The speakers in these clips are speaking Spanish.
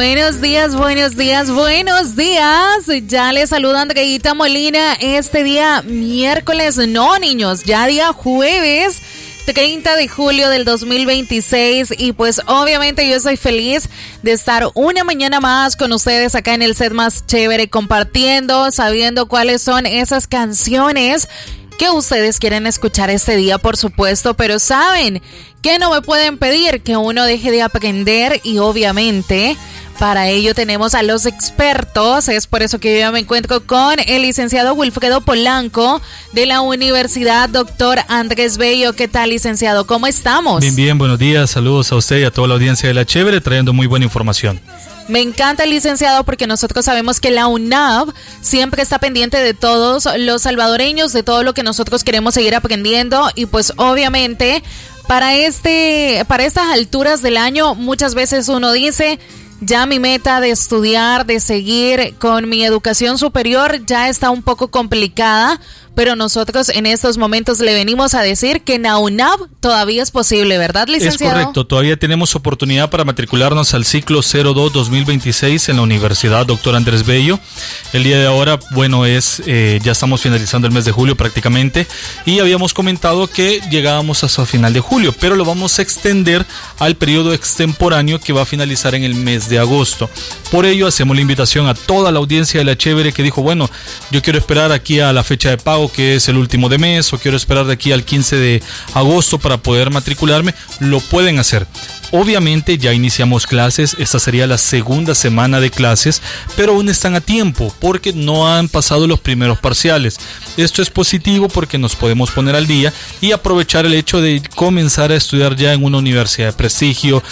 Buenos días. Ya les saluda Andreita Molina este día miércoles, no niños, ya día jueves 30 de julio del 2026 y pues obviamente yo estoy feliz de estar una mañana más con ustedes acá en el set más chévere compartiendo, sabiendo cuáles son esas canciones que ustedes quieren escuchar este día, por supuesto, pero saben que no me pueden pedir que uno deje de aprender y obviamente para ello tenemos a los expertos. Es por eso que yo ya me encuentro con el licenciado Wilfredo Polanco de la Universidad Dr. Andrés Bello. ¿Qué tal, licenciado? ¿Cómo estamos? Bien, buenos días. Saludos a usted y a toda la audiencia de La Chévere, trayendo muy buena información. Me encanta, licenciado, porque nosotros sabemos que la UNAV siempre está pendiente de todos los salvadoreños, de todo lo que nosotros queremos seguir aprendiendo y pues obviamente para estas alturas del año muchas veces uno dice: ya mi meta de estudiar, de seguir con mi educación superior ya está un poco complicada, pero nosotros en estos momentos le venimos a decir que en la UNAV todavía es posible, ¿verdad, licenciado? Es correcto, todavía tenemos oportunidad para matricularnos al ciclo 02-2026 en la Universidad Dr. Andrés Bello. El día de ahora, ya estamos finalizando el mes de julio prácticamente y habíamos comentado que llegábamos hasta final de julio, pero lo vamos a extender al periodo extemporáneo que va a finalizar en el mes de agosto. Por ello hacemos la invitación a toda la audiencia de La Chévere que dijo, yo quiero esperar aquí a la fecha de pago, que es el último de mes, o quiero esperar de aquí al 15 de agosto para poder matricularme. Lo pueden hacer. Obviamente ya iniciamos clases, esta sería la segunda semana de clases, pero aún están a tiempo porque no han pasado los primeros parciales. Esto es positivo porque nos podemos poner al día y aprovechar el hecho de comenzar a estudiar ya en una universidad de prestigio,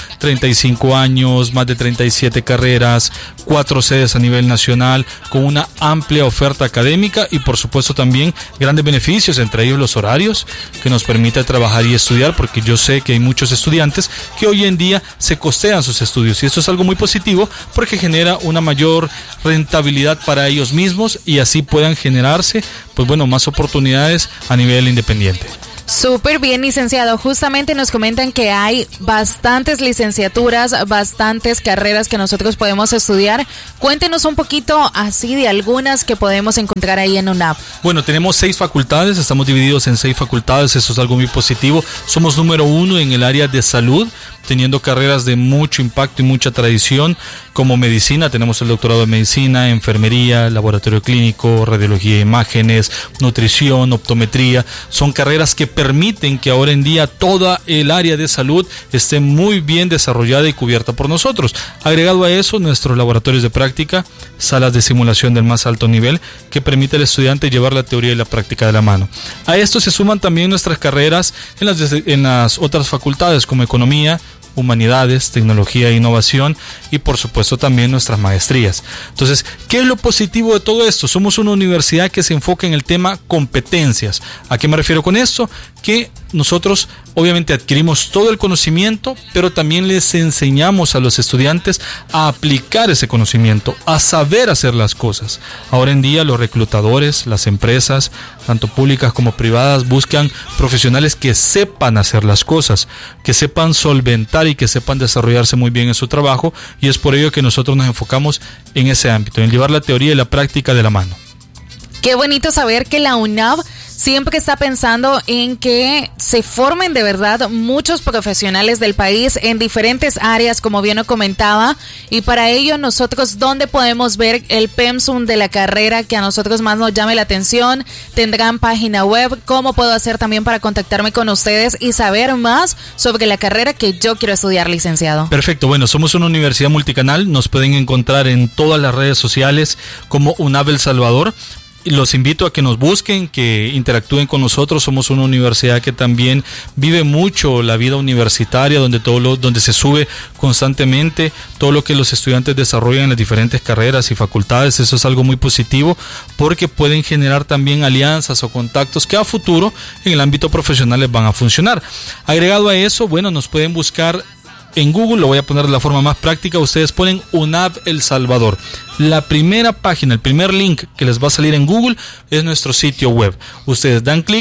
35 años, más de 37 carreras, 4 sedes a nivel nacional, con una amplia oferta académica y por supuesto también grandes beneficios, entre ellos los horarios que nos permite trabajar y estudiar, porque yo sé que hay muchos estudiantes que hoy en día se costean sus estudios y esto es algo muy positivo porque genera una mayor rentabilidad para ellos mismos y así puedan generarse más oportunidades a nivel independiente. Súper bien, licenciado. Justamente nos comentan que hay bastantes licenciaturas, bastantes carreras que nosotros podemos estudiar. Cuéntenos un poquito así de algunas que podemos encontrar ahí en UNAV. Tenemos 6 facultades, estamos divididos en 6 facultades, eso es algo muy positivo. Somos número 1 en el área de salud, teniendo carreras de mucho impacto y mucha tradición, como medicina, tenemos el doctorado de medicina, enfermería, laboratorio clínico, radiología de imágenes, nutrición, optometría. Son carreras que permiten que ahora en día toda el área de salud esté muy bien desarrollada y cubierta por nosotros. Agregado a eso, nuestros laboratorios de práctica, salas de simulación del más alto nivel, que permite al estudiante llevar la teoría y la práctica de la mano. A esto se suman también nuestras carreras en las otras facultades como economía, humanidades, tecnología e innovación y por supuesto también nuestras maestrías. Entonces, ¿qué es lo positivo de todo esto? Somos una universidad que se enfoca en el tema competencias. ¿A qué me refiero con esto? Que nosotros obviamente adquirimos todo el conocimiento, pero también les enseñamos a los estudiantes a aplicar ese conocimiento, a saber hacer las cosas. Ahora en día los reclutadores, las empresas, tanto públicas como privadas, buscan profesionales que sepan hacer las cosas, que sepan solventar y que sepan desarrollarse muy bien en su trabajo, y es por ello que nosotros nos enfocamos en ese ámbito, en llevar la teoría y la práctica de la mano. Qué bonito saber que la UNAV siempre está pensando en que se formen de verdad muchos profesionales del país en diferentes áreas, como bien lo comentaba, y para ello nosotros, ¿dónde podemos ver el pensum de la carrera que a nosotros más nos llame la atención? ¿Tendrán página web? ¿Cómo puedo hacer también para contactarme con ustedes y saber más sobre la carrera que yo quiero estudiar, licenciado? Perfecto, somos una universidad multicanal, nos pueden encontrar en todas las redes sociales como UNAV El Salvador. Los invito a que nos busquen, que interactúen con nosotros. Somos una universidad que también vive mucho la vida universitaria, donde se sube constantemente todo lo que los estudiantes desarrollan en las diferentes carreras y facultades. Eso es algo muy positivo porque pueden generar también alianzas o contactos que a futuro en el ámbito profesional les van a funcionar. Agregado a eso, nos pueden buscar en Google, lo voy a poner de la forma más práctica. Ustedes ponen UNAV El Salvador. La primera página, el primer link que les va a salir en Google es nuestro sitio web. Ustedes dan clic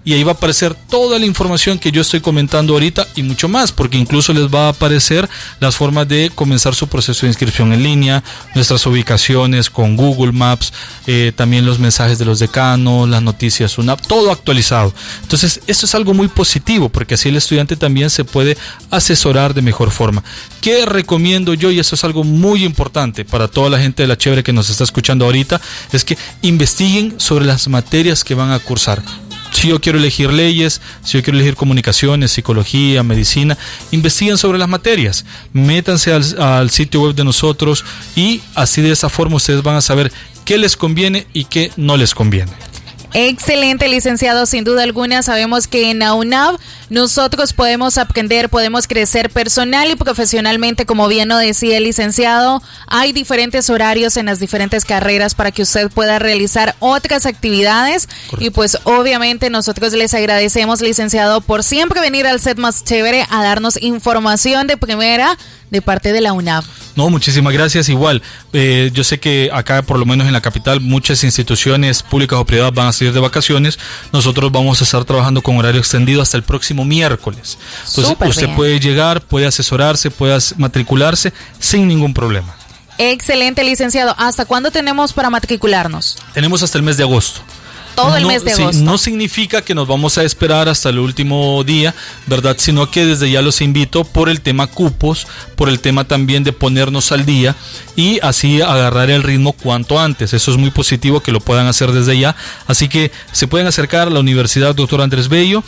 y ahí va a aparecer toda la información que yo estoy comentando ahorita y mucho más, porque incluso les va a aparecer las formas de comenzar su proceso de inscripción en línea, nuestras ubicaciones con Google Maps, también los mensajes de los decanos, las noticias UNAP, todo actualizado. Entonces esto es algo muy positivo, porque así el estudiante también se puede asesorar de mejor forma. ¿Qué recomiendo yo? Y eso es algo muy importante para toda la gente de La Chévere que nos está escuchando ahorita, es que investiguen sobre las materias que van a cursar. Si yo quiero elegir leyes, si yo quiero elegir comunicaciones, psicología, medicina, investiguen sobre las materias, métanse al sitio web de nosotros y así de esa forma ustedes van a saber qué les conviene y qué no les conviene. Excelente, licenciado, sin duda alguna. Sabemos que en la UNAV nosotros podemos aprender, podemos crecer personal y profesionalmente, como bien lo decía el licenciado. Hay diferentes horarios en las diferentes carreras para que usted pueda realizar otras actividades. Correcto. Y pues obviamente nosotros les agradecemos, licenciado, por siempre venir al set más chévere a darnos información de primera de parte de la UNAV. No, muchísimas gracias. Igual, yo sé que acá, por lo menos en la capital, muchas instituciones públicas o privadas van a salir de vacaciones. Nosotros vamos a estar trabajando con horario extendido hasta el próximo miércoles. Entonces, usted puede llegar, puede asesorarse, puede matricularse sin ningún problema. Excelente, licenciado. ¿Hasta cuándo tenemos para matricularnos? Tenemos hasta el mes de agosto. Todo el mes de agosto. Sí, no significa que nos vamos a esperar hasta el último día, ¿verdad? Sino que desde ya los invito por el tema cupos, por el tema también de ponernos al día y así agarrar el ritmo cuanto antes. Eso es muy positivo que lo puedan hacer desde ya. Así que se pueden acercar a la Universidad Dr. Andrés Bello,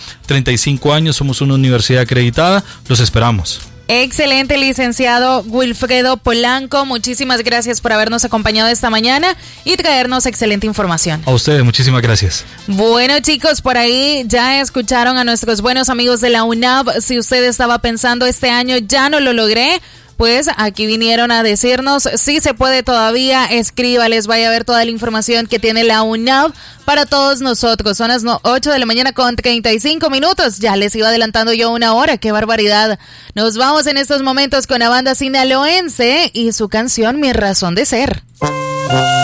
35 años, somos una universidad acreditada, los esperamos. Excelente, licenciado Wilfredo Polanco. Muchísimas gracias por habernos acompañado esta mañana y traernos excelente información. A ustedes, muchísimas gracias. Bueno, chicos, por ahí ya escucharon a nuestros buenos amigos de la UNAV. Si usted estaba pensando este año ya no lo logré, pues aquí vinieron a decirnos si se puede todavía, escríbales, vaya a ver toda la información que tiene la UNAV para todos nosotros. Son las 8 de la mañana con 35 minutos. Ya les iba adelantando yo una hora, qué barbaridad. Nos vamos en estos momentos con la banda sinaloense y su canción Mi Razón de Ser.